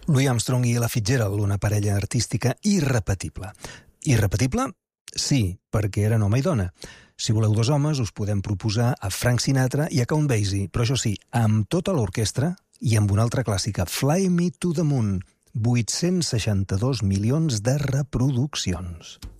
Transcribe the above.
Louis Armstrong i Ella Fitzgerald, una parella artística irrepetible. Irrepetible? Sí, perquè eren home i dona. Si voleu dos homes, us podem proposar a Frank Sinatra i a Count Basie, però això sí, amb tota l'orquestra i amb una altra clàssica, Fly Me to the Moon, 862 milions de reproduccions.